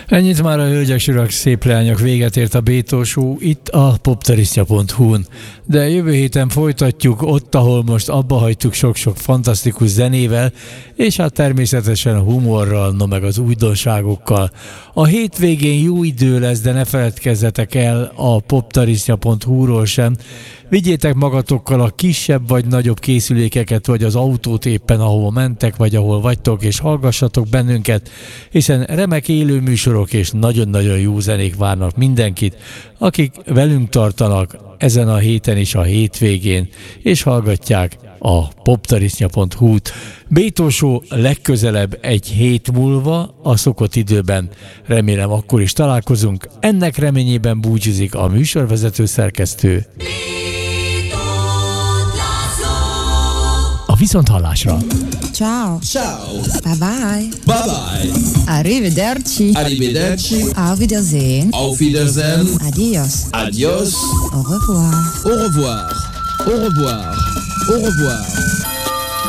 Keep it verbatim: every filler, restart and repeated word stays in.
Ennyit már a hölgyek, urak, szép leányok, véget ért a Bétó Show itt a poptarisztja pont hu-n. De jövő héten folytatjuk ott, ahol most abba hagytuk sok-sok fantasztikus zenével, és hát természetesen a humorral, no meg az újdonságokkal. A hétvégén jó idő lesz, de ne feledkezzetek el a poptarisztja pont hu-ról sem. Vigyétek magatokkal a kisebb vagy nagyobb készülékeket, vagy az autót éppen, ahol mentek, vagy ahol vagytok, és hallgassatok bennünket, hiszen remek élő műsorok és nagyon-nagyon jó zenék várnak mindenkit, akik velünk tartanak ezen a héten is a hétvégén, és hallgatják a poptarisztja pont hu-t. Bétó Show legközelebb egy hét múlva, a szokott időben, remélem akkor is találkozunk. Ennek reményében búcsúzik a műsorvezető szerkesztő. A viszonthallásra! Ciao! Ciao! Bye bye! Bye bye! Arrivederci! Arrivederci! Auf Wiedersehen! Auf Wiedersehen! Adios! Adios! Au revoir! Au revoir! Au revoir! Au revoir!